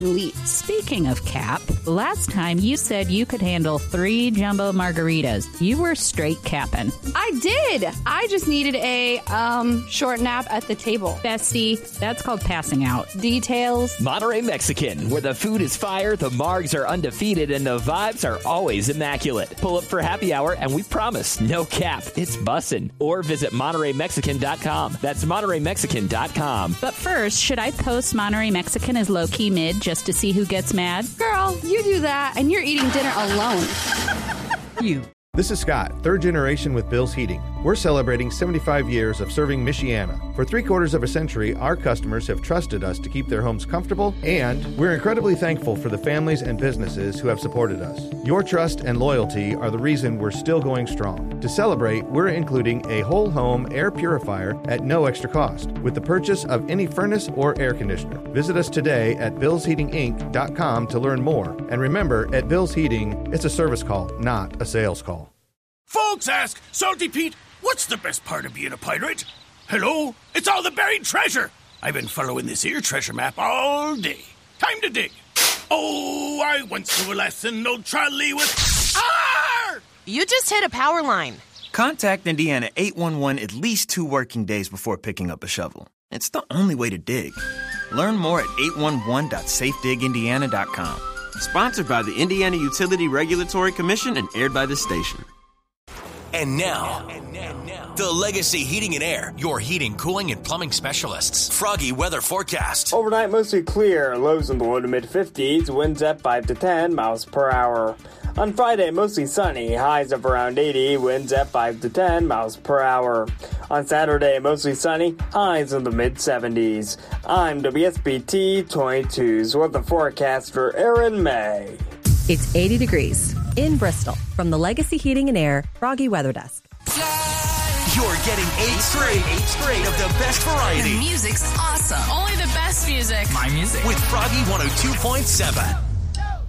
Speaking of Cap, last time you said you could handle 3 jumbo margaritas. You were straight capping. I did. I just needed a short nap at the table. Bestie, that's called passing out. Details. Monterey Mexican, where the food is fire, the margs are undefeated, and the vibes are always immaculate. Pull up for happy hour, and we promise, no cap, it's bussin'. Or visit MontereyMexican.com. That's MontereyMexican.com. But first, should I post Monterey Mexican as low-key mid just to see who gets mad? Girl, you do that, and you're eating dinner alone. You. This is Scott, third generation with Bill's Heating. We're celebrating 75 years of serving Michiana. For 3/4 of a century, our customers have trusted us to keep their homes comfortable, and we're incredibly thankful for the families and businesses who have supported us. Your trust and loyalty are the reason we're still going strong. To celebrate, we're including a whole home air purifier at no extra cost with the purchase of any furnace or air conditioner. Visit us today at billsheatinginc.com to learn more. And remember, at Bill's Heating, it's a service call, not a sales call. Folks ask, Salty Pete, what's the best part of being a pirate? Hello? It's all the buried treasure. I've been following this here treasure map all day. Time to dig. Oh, I once knew a lesson, old trolley with... Arr! You just hit a power line. Contact Indiana 811 at least 2 working days before picking up a shovel. It's the only way to dig. Learn more at 811.safedigindiana.com. Sponsored by the Indiana Utility Regulatory Commission and aired by this station. And now, the Legacy Heating and Air, your heating, cooling, and plumbing specialists. Froggy weather forecast. Overnight, mostly clear. Lows in the low to mid-50s. Winds at 5 to 10 miles per hour. On Friday, mostly sunny. Highs of around 80. Winds at 5 to 10 miles per hour. On Saturday, mostly sunny. Highs in the mid-70s. I'm WSBT 22's weather forecaster Aaron May. It's 80 degrees in Bristol from the Legacy Heating and Air Froggy Weather Desk. You're getting 8 straight of the best variety. The music's awesome. Only the best music. My music. With Froggy 102.7.